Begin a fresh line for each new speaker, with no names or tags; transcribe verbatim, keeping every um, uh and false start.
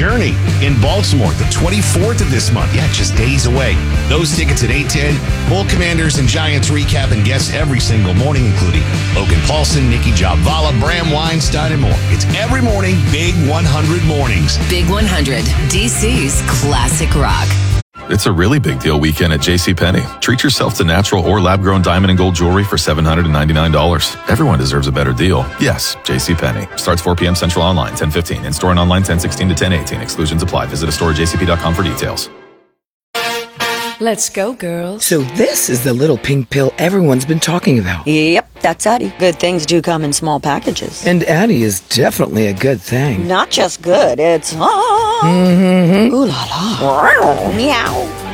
Journey in Baltimore, the twenty-fourth of this month. Yeah, just days away. Those tickets at eight ten. Full Commanders and Giants recap and guests every single morning, including Logan Paulson, Nikki Javala, Bram Weinstein, and more. It's every morning, Big one hundred Mornings.
Big one hundred, D C's classic rock.
It's a really big deal weekend at JCPenney. Treat yourself to natural or lab-grown diamond and gold jewelry for seven hundred ninety-nine dollars. Everyone deserves a better deal. Yes, JCPenney. Starts four p.m. Central online, ten fifteen. In-store and online, ten sixteen to ten eighteen. Exclusions apply. Visit a store at j c p dot com for details.
Let's go, girls.
So this is the little pink pill everyone's been talking about.
Yep, that's Addie. Good things do come in small packages.
And Addie is definitely a good thing.
Not just good, it's... Ah,
Mm-hmm.
ooh la la. Meow.